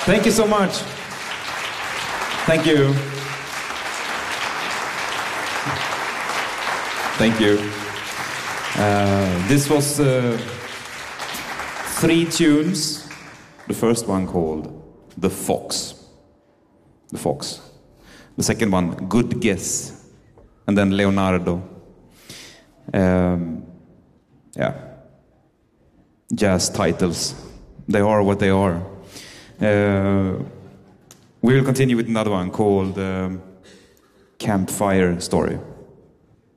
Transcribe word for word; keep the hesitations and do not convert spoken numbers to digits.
Thank you so much. Thank you. Thank you. Uh, this was uh, three tunes. The first one called The Fox. The Fox. The second one, Good Guess. And then Leonardo. Um, yeah. Jazz titles. They are what they are. Uh, we will continue with another one called um, Campfire Story.